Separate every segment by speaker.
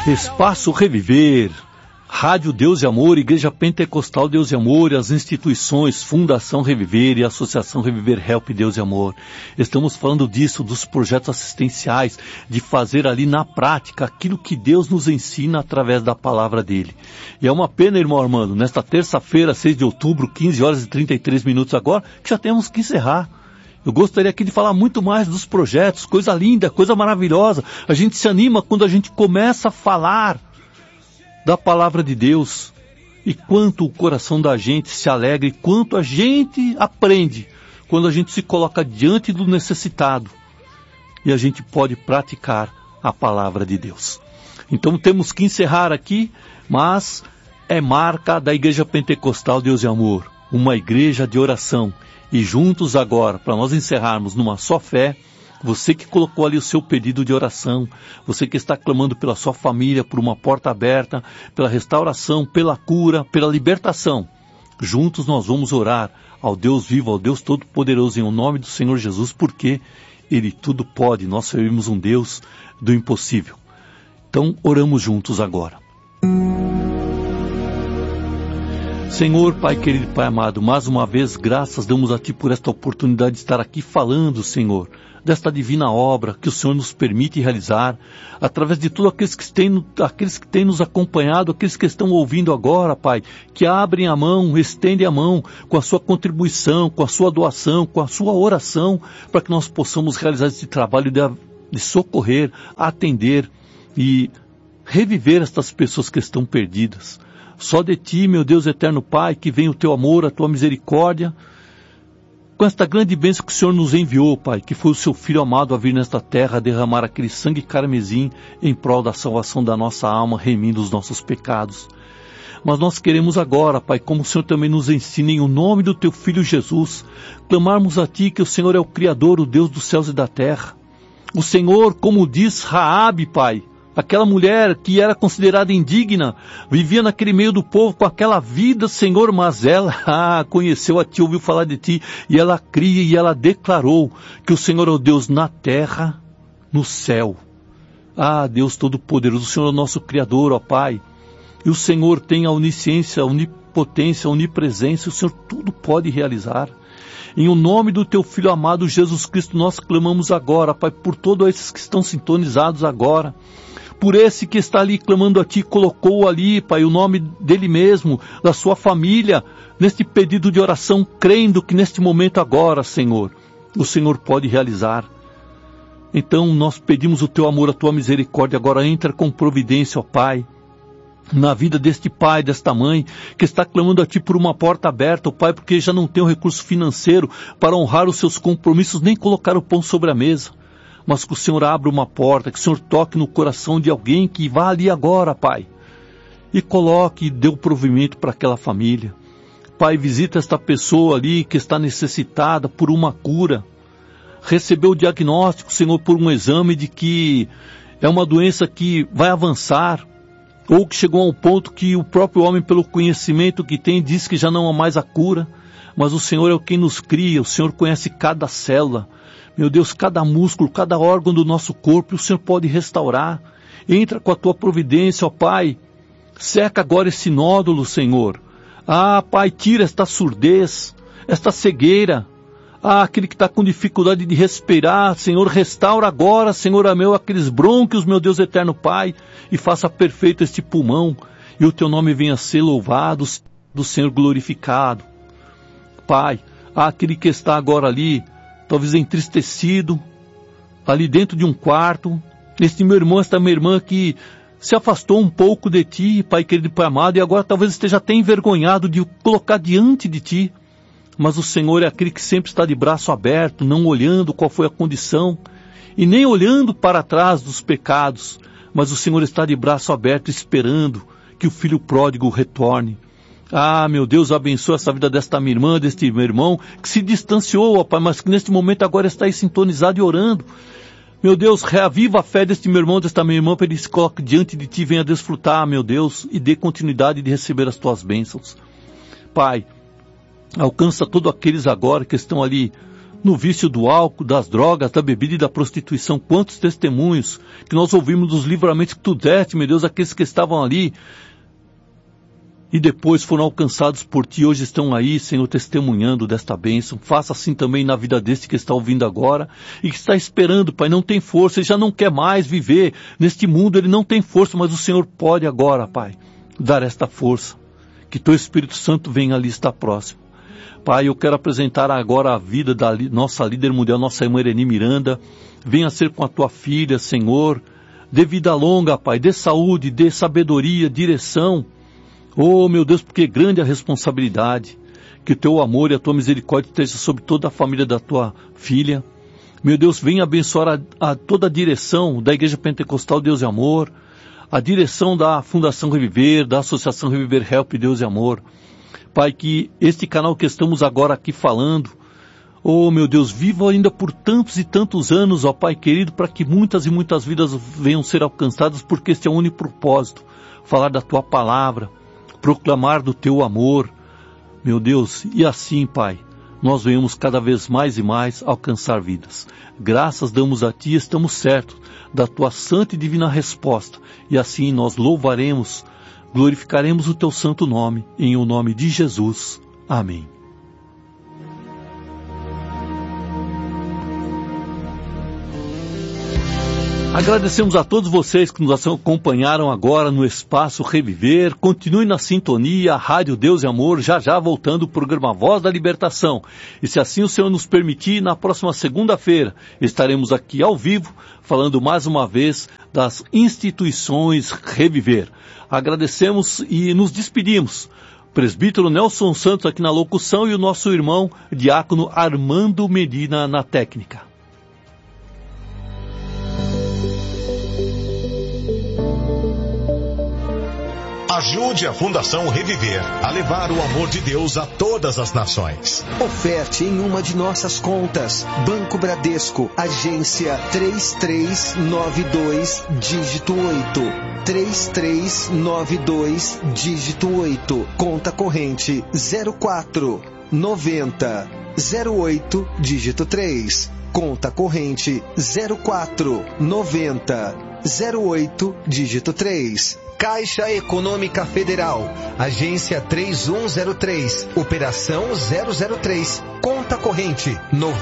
Speaker 1: Espaço Reviver, Rádio Deus e Amor, Igreja Pentecostal Deus e Amor, as instituições Fundação Reviver e Associação Reviver Help Deus e Amor. Estamos falando disso, dos projetos assistenciais, de fazer ali na prática aquilo que Deus nos ensina através da palavra dele. E é uma pena, irmão Armando, nesta terça-feira, 6 de outubro, 15 horas e 33 minutos agora, que já temos que encerrar. Eu gostaria aqui de falar muito mais dos projetos, coisa linda, coisa maravilhosa. A gente se anima quando a gente começa a falar da palavra de Deus. E quanto o coração da gente se alegra, e quanto a gente aprende quando a gente se coloca diante do necessitado. E a gente pode praticar a palavra de Deus. Então temos que encerrar aqui, mas é marca da Igreja Pentecostal Deus e Amor. Uma igreja de oração. E juntos agora, para nós encerrarmos numa só fé, você que colocou ali o seu pedido de oração, você que está clamando pela sua família, por uma porta aberta, pela restauração, pela cura, pela libertação, juntos nós vamos orar ao Deus vivo, ao Deus Todo-Poderoso, em nome do Senhor Jesus, porque Ele tudo pode, nós servimos um Deus do impossível. Então, oramos juntos agora. Senhor, Pai querido, Pai amado, mais uma vez, graças damos a Ti por esta oportunidade de estar aqui falando, Senhor, desta divina obra que o Senhor nos permite realizar, através de todos aqueles que têm nos acompanhado, aqueles que estão ouvindo agora, Pai, que abrem a mão, estendem a mão com a sua contribuição, com a sua doação, com a sua oração, para que nós possamos realizar esse trabalho de socorrer, atender e reviver estas pessoas que estão perdidas. Só de Ti, meu Deus eterno Pai, que vem o Teu amor, a Tua misericórdia, com esta grande bênção que o Senhor nos enviou, Pai, que foi o Seu Filho amado a vir nesta terra, a derramar aquele sangue carmesim em prol da salvação da nossa alma, remindo os nossos pecados. Mas nós queremos agora, Pai, como o Senhor também nos ensina, em o nome do Teu Filho Jesus, clamarmos a Ti que o Senhor é o Criador, o Deus dos céus e da terra. O Senhor, como diz Raabe, Pai, aquela mulher que era considerada indigna, vivia naquele meio do povo com aquela vida, Senhor, mas ela conheceu a Ti, ouviu falar de Ti, e ela cria e ela declarou que o Senhor é o Deus na terra, no céu. Deus Todo-Poderoso, o Senhor é o nosso Criador, ó Pai, e o Senhor tem a onisciência, a onipotência, a onipresença, o Senhor tudo pode realizar. Em o nome do Teu Filho amado Jesus Cristo, nós clamamos agora, Pai, por todos esses que estão sintonizados agora, por esse que está ali clamando a Ti, colocou ali, Pai, o nome dele mesmo, da sua família, neste pedido de oração, crendo que neste momento agora, Senhor, o Senhor pode realizar. Então nós pedimos o Teu amor, a Tua misericórdia, agora entra com providência, ó Pai, na vida deste pai, desta mãe, que está clamando a Ti por uma porta aberta, ó Pai, porque já não tem o recurso financeiro para honrar os seus compromissos, nem colocar o pão sobre a mesa. Mas que o Senhor abra uma porta, que o Senhor toque no coração de alguém que vá ali agora, Pai, e coloque e dê o provimento para aquela família. Pai, visita esta pessoa ali que está necessitada por uma cura. Recebeu o diagnóstico, Senhor, por um exame de que é uma doença que vai avançar, ou que chegou a um ponto que o próprio homem, pelo conhecimento que tem, diz que já não há mais a cura. Mas o Senhor é o quem nos cria, o Senhor conhece cada célula. Meu Deus, cada músculo, cada órgão do nosso corpo, o Senhor pode restaurar. Entra com a Tua providência, ó Pai. Seca agora esse nódulo, Senhor. Pai, tira esta surdez, esta cegueira. Aquele que está com dificuldade de respirar, Senhor, restaura agora, Senhor meu, aqueles brônquios, meu Deus eterno Pai, e faça perfeito este pulmão, e o Teu nome venha a ser louvado, do Senhor glorificado. Pai, aquele que está agora ali, talvez entristecido, ali dentro de um quarto, este meu irmão, esta minha irmã que se afastou um pouco de Ti, Pai querido, Pai amado, e agora talvez esteja até envergonhado de o colocar diante de Ti, mas o Senhor é aquele que sempre está de braço aberto, não olhando qual foi a condição, e nem olhando para trás dos pecados, mas o Senhor está de braço aberto esperando que o filho pródigo retorne. Meu Deus, abençoa essa vida desta minha irmã, deste meu irmão, que se distanciou, ó Pai, mas que neste momento agora está aí sintonizado e orando. Meu Deus, reaviva a fé deste meu irmão, desta minha irmã, para ele se coloque diante de Ti e venha desfrutar, meu Deus, e dê continuidade de receber as Tuas bênçãos. Pai, alcança todos aqueles agora que estão ali no vício do álcool, das drogas, da bebida e da prostituição. Quantos testemunhos que nós ouvimos dos livramentos que tu deste, meu Deus, aqueles que estavam ali e depois foram alcançados por ti, hoje estão aí, Senhor, testemunhando desta bênção. Faça assim também na vida deste que está ouvindo agora e que está esperando, Pai, não tem força, ele já não quer mais viver neste mundo, ele não tem força, mas o Senhor pode agora, Pai, dar esta força. Que teu Espírito Santo venha ali estar próximo. Pai, eu quero apresentar agora a vida da nossa líder mundial, nossa irmã Ereni Miranda. Venha ser com a tua filha, Senhor. Dê vida longa, Pai, dê saúde, dê sabedoria, direção. Oh, meu Deus, porque grande a responsabilidade. Que o teu amor e a tua misericórdia esteja sobre toda a família da tua filha. Meu Deus, venha abençoar toda a direção da Igreja Pentecostal Deus e Amor, a direção da Fundação Reviver, da Associação Reviver Help Deus e Amor. Pai, que este canal que estamos agora aqui falando, oh meu Deus, viva ainda por tantos e tantos anos, ó Pai querido, para que muitas e muitas vidas venham ser alcançadas, porque este é o único propósito, falar da tua palavra, proclamar do teu amor, meu Deus, e assim, Pai, nós venhamos cada vez mais e mais alcançar vidas. Graças damos a Ti, estamos certos da Tua santa e divina resposta, e assim nós louvaremos, glorificaremos o Teu santo nome, em o nome de Jesus. Amém. Agradecemos a todos vocês que nos acompanharam agora no Espaço Reviver. Continue na sintonia, Rádio Deus e Amor, já voltando o programa Voz da Libertação. E se assim o Senhor nos permitir, na próxima segunda-feira estaremos aqui ao vivo, falando mais uma vez das instituições Reviver. Agradecemos e nos despedimos. Presbítero Nelson Santos aqui na locução e o nosso irmão diácono Armando Medina na técnica.
Speaker 2: Ajude a Fundação Reviver a levar o amor de Deus a todas as nações.
Speaker 3: Oferte em uma de nossas contas. Banco Bradesco, agência 3392, dígito 8. 3392, dígito 8. Conta corrente 0490 08, dígito 3. Conta corrente 0490 08, dígito 3. Caixa Econômica Federal, agência 3103, operação 003, conta corrente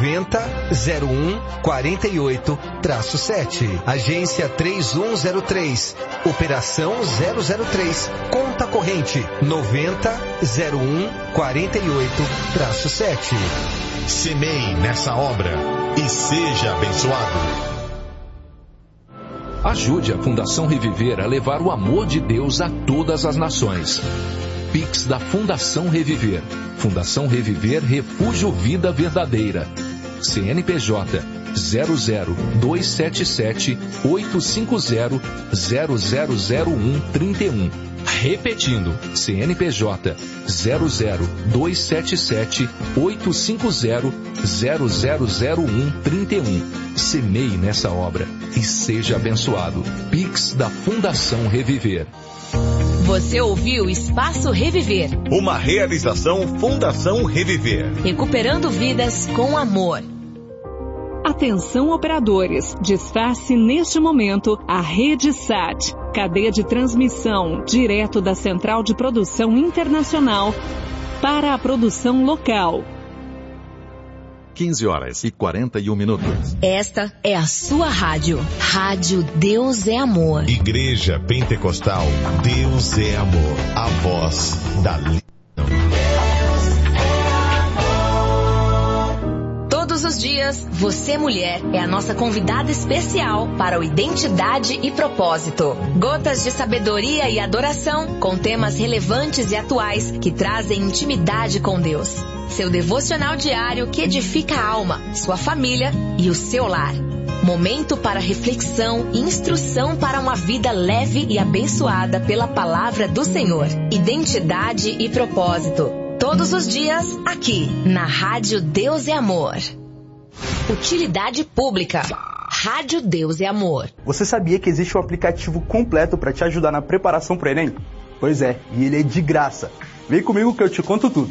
Speaker 3: 900148-7, agência 3103, operação 003, conta corrente 900148-7.
Speaker 2: Semeie nessa obra e seja abençoado.
Speaker 4: Ajude a Fundação Reviver a levar o amor de Deus a todas as nações. Pix da Fundação Reviver. Fundação Reviver Refúgio Vida Verdadeira. CNPJ 00277 850 0001 31. Repetindo, CNPJ 00277 850 0001 31. Semeie nessa obra e seja abençoado. Pix da Fundação Reviver.
Speaker 5: Você ouviu Espaço Reviver.
Speaker 2: Uma realização Fundação Reviver.
Speaker 5: Recuperando vidas com amor.
Speaker 6: Atenção operadores, desface neste momento a Rede SAT, cadeia de transmissão direto da Central de Produção Internacional para a produção local.
Speaker 7: 15h41.
Speaker 5: Esta é a sua rádio. Rádio Deus é Amor.
Speaker 2: Igreja Pentecostal Deus é Amor. A voz da libertação.
Speaker 5: Todos os dias, você mulher é a nossa convidada especial para o Identidade e Propósito. Gotas de sabedoria e adoração com temas relevantes e atuais que trazem intimidade com Deus. Seu devocional diário que edifica a alma, sua família e o seu lar. Momento para reflexão e instrução para uma vida leve e abençoada pela palavra do Senhor. Identidade e Propósito. Todos os dias, aqui, na Rádio Deus é Amor. Utilidade pública. Rádio Deus é Amor.
Speaker 8: Você sabia que existe um aplicativo completo para te ajudar na preparação para o Enem? Pois é, e ele é de graça. Vem comigo que eu te conto tudo.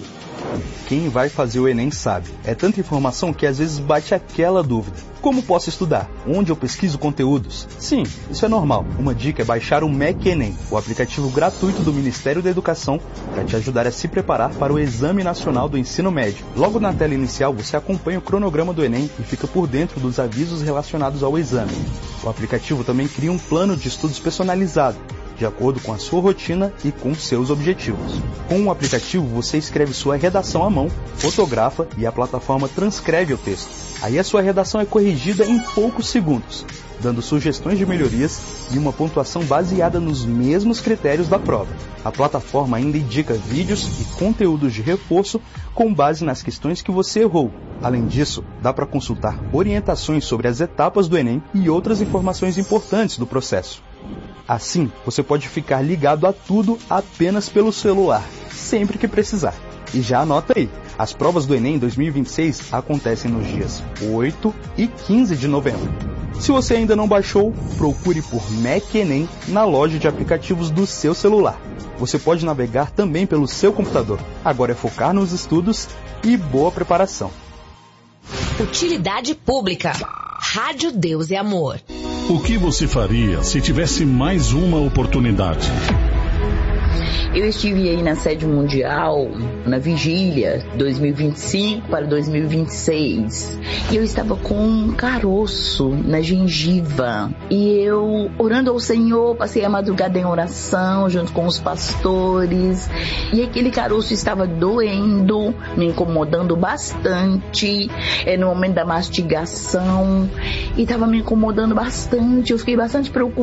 Speaker 8: Quem vai fazer o Enem sabe. É tanta informação que às vezes bate aquela dúvida. Como posso estudar? Onde eu pesquiso conteúdos? Sim, isso é normal. Uma dica é baixar o MEC Enem, o aplicativo gratuito do Ministério da Educação, para te ajudar a se preparar para o Exame Nacional do Ensino Médio. Logo na tela inicial, você acompanha o cronograma do Enem e fica por dentro dos avisos relacionados ao exame. O aplicativo também cria um plano de estudos personalizado, de acordo com a sua rotina e com seus objetivos. Com o aplicativo, você escreve sua redação à mão, fotografa e a plataforma transcreve o texto. Aí a sua redação é corrigida em poucos segundos, dando sugestões de melhorias e uma pontuação baseada nos mesmos critérios da prova. A plataforma ainda indica vídeos e conteúdos de reforço com base nas questões que você errou. Além disso, dá para consultar orientações sobre as etapas do Enem e outras informações importantes do processo. Assim, você pode ficar ligado a tudo apenas pelo celular, sempre que precisar. E já anota aí, as provas do Enem 2026 acontecem nos dias 8 e 15 de novembro. Se você ainda não baixou, procure por MEC Enem na loja de aplicativos do seu celular. Você pode navegar também pelo seu computador. Agora é focar nos estudos e boa preparação.
Speaker 5: Utilidade pública. Rádio Deus e Amor.
Speaker 9: O que você faria se tivesse mais uma oportunidade?
Speaker 10: Eu estive aí na sede mundial, na vigília 2025 para 2026, e eu estava com um caroço na gengiva, e eu, orando ao Senhor, passei a madrugada em oração, junto com os pastores, e aquele caroço estava doendo, me incomodando bastante, no momento da mastigação, e estava me incomodando bastante, eu fiquei bastante preocupada,